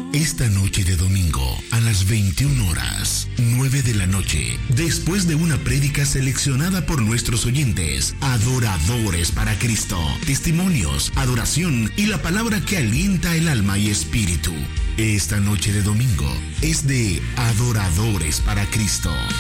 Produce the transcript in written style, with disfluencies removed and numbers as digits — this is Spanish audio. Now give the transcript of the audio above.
Esta noche de domingo, a las 21 horas, 9 de la noche, después de una prédica seleccionada por nuestros oyentes, adoradores para Cristo, testimonios, adoración y la palabra que alienta el alma y espíritu. Esta noche de domingo es de adoradores para Cristo.